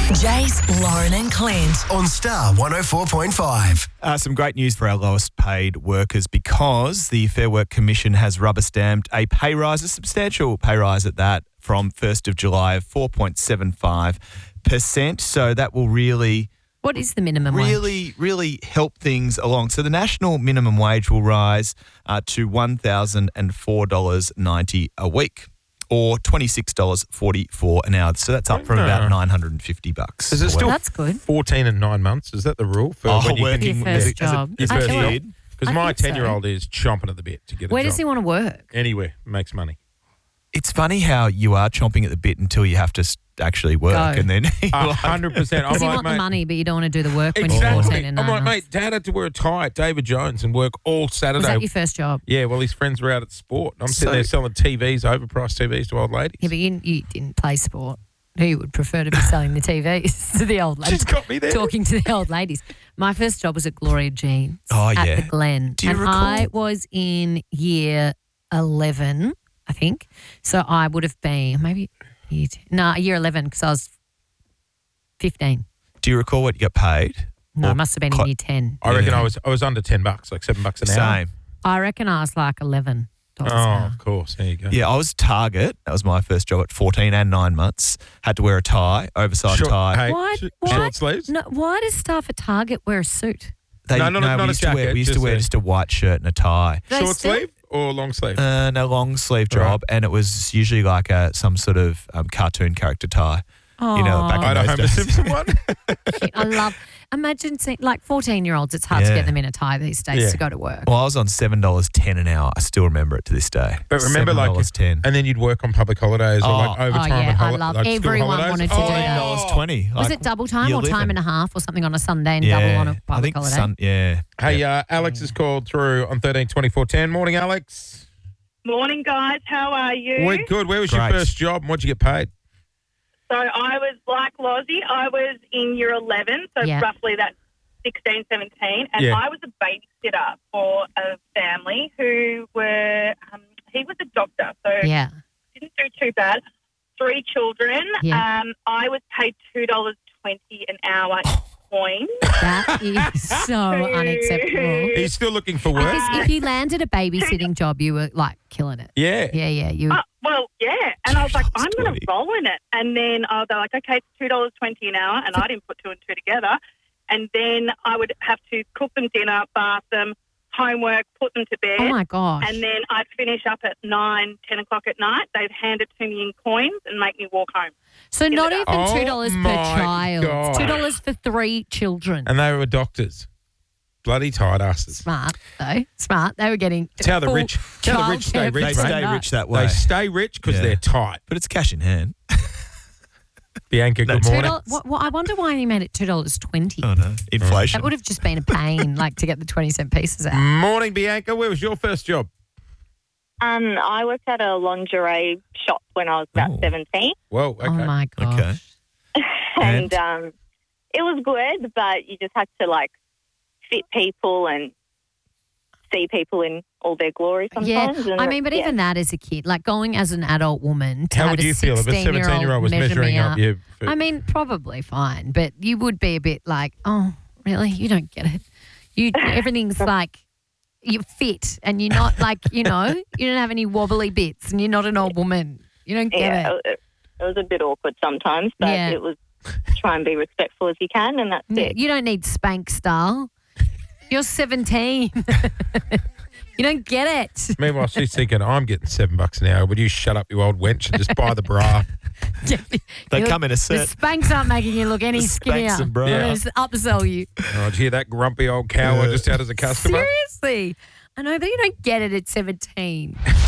Jace, Lauren and Clint. On Star 104.5. Some great news for our lowest paid workers because the Fair Work Commission has rubber stamped a pay rise, a substantial pay rise at that, from 1st of July of 4.75%. So that will really What is the minimum wage? really help things along. So the national minimum wage will rise to $1,004.90 a week, or $26.44 an hour. So that's up from about $950. Is it still That's good. 14 and 9 months? Is that the rule for when you Your first job. Your I first feel- job? Because I my think so. 10-year-old is chomping at the bit to get a Where job. does he want to work? Anywhere. Makes money. It's funny how you are chomping at the bit until you have to actually work. Go. And then 100%. I'm Because you like, want the mate, money, but you don't want to do the work when you're exactly. 14 and 9 I'm like, months. mate, Dad had to wear a tie at David Jones and work all Was Saturday. that your first job? Yeah, well, his friends were out at sport. I'm sitting So- there selling TVs, overpriced TVs to old ladies. Yeah, but you didn't play sport. Who would prefer to be selling the TVs to the old ladies? She's got me there. Talking to the old ladies. My first job was at Gloria Jeans Oh, at yeah. the Glen. Do you and recall? I was in year 11, I think. So I would have been maybe year 11 because I was 15. do you recall what you got paid? No, Or I must have been in clo- year 10. I reckon Yeah. I was under $10, like $7 an hour. Same. I reckon I was like $11 Oh, an hour. of course. There you go. Yeah, I was Target. That was my first job at 14 and 9 months. Had to wear a tie, oversized tie. Hey, Why- short sleeves? No, why does staff at Target wear a suit? They, No, not we a used to wear, jacket, we used to just wear a- just a white shirt and a tie. They Short still- sleeve or long sleeve? No long sleeve job, and it was usually like some sort of cartoon character tie. You know, back I in don't those Homer days. Simpson one. Imagine seeing, like 14-year-olds, it's hard to Yeah. get them in a tie these days Yeah. to go to work. Well, I was on $7.10 an hour. I still remember it to this day. But remember, like, $7.10. and then you'd work on public holidays or like Oh. overtime Oh, yeah, and I love- like school everyone holidays. wanted to do that. $14.20. Was it double time you're or time living. and a half or something on a Sunday and Yeah, double on a I public think holiday? yeah. Hey, Alex has called through on 13-24-10. Morning, Alex. Morning, guys. How are you? We're good. Where was your Great. first job and what'd you get paid? So I was like Lozzie. I was in year 11, so Yeah. roughly that's 16, 17. And Yeah. I was a babysitter for a family who were, he was a doctor, so Yeah. didn't do too bad. 3 children. Yeah. I was paid $2.20 an hour in coins. That is so unacceptable. He's still looking for work. Because if you landed a babysitting job, you were like killing it. Yeah. Yeah. You. Well, yeah. And I was like, I'm going $2.20. to roll in it. And then they're like, okay, it's $2.20 an hour. And I didn't put 2 and 2 together. And then I would have to cook them dinner, bath them, homework, put them to bed. Oh my gosh. And then I'd finish up at 9, 10 o'clock at night. They'd hand it to me in coins and make me walk home. So not even Oh $2 per my child. God. $2 for 3 children. And they were doctors. Bloody tight asses. Smart though. Smart. They were getting. It's how the full rich stay childcare rich, They for mate. stay nuts. rich that way. They stay rich because Yeah. they're tight. But it's cash in hand. Bianca, good No, morning. I wonder why he made it $2.20. Oh, no. Inflation. That would have just been a pain, like to get the 20-cent pieces out. Morning, Bianca. Where was your first job? I worked at a lingerie shop when I was about Oh. 17, Whoa, okay. Oh my gosh. Okay. and it was good, but you just had to like fit people and see people in all their glory Yeah, sometimes. and I mean, but yeah. even that as a kid, like going as an adult woman to How have would a you feel if a 17-year-old was measure measuring me up you? I mean, probably fine, but you would be a bit like, oh, really? You don't get it. Everything's like you're fit and you're not like, you don't have any wobbly bits and you're not an old woman. You don't get yeah, it. it was a bit awkward sometimes, but Yeah. it was try and be respectful as you can, and that's it. You don't need spank style. You're 17. You don't get it. Meanwhile, she's thinking, I'm getting $7 an hour. Would you shut up, you old wench, and just buy the bra? They come in a The set. spanks aren't making you look any The skinnier. Spanx and bra. They're just upsell you. Oh, did you hear that grumpy old cow I just had as a customer? Seriously. I know, but you don't get it at 17.